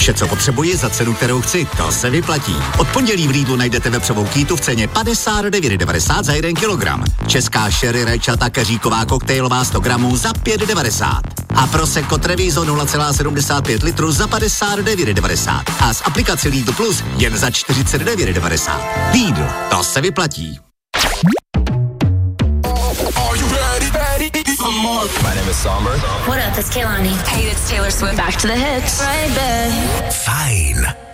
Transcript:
Vše, co potřebuji za cenu, kterou chci, to se vyplatí. Od pondělí v Lidlu najdete vepřovou kýtu v ceně 59,90 za 1 kilogram. Česká sherry rajčata keříková koktejlová 100 gramů za 5,90. A Prosecco Treviso 0,75 litru za 59,90. A z aplikace Lidl Plus jen za 49,90. Lidl, to se vyplatí. My name is Somber. What up, it's Kehlani. Hey, it's Taylor Swift. Back to the hits. Right back. Fajn.